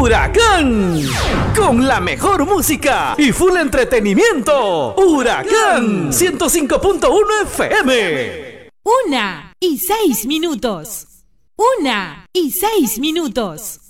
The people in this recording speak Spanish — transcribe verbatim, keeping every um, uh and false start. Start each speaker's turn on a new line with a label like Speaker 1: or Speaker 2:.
Speaker 1: Huracán, con la mejor música y full entretenimiento. Huracán ciento cinco punto uno F M.
Speaker 2: Una y seis minutos. Una y seis minutos.